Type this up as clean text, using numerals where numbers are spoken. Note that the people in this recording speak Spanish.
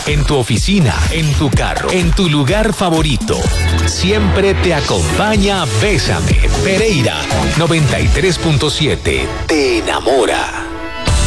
en tu oficina, en tu carro, en tu lugar favorito. Siempre te acompaña Bésame. Pereira 93.7 te enamora.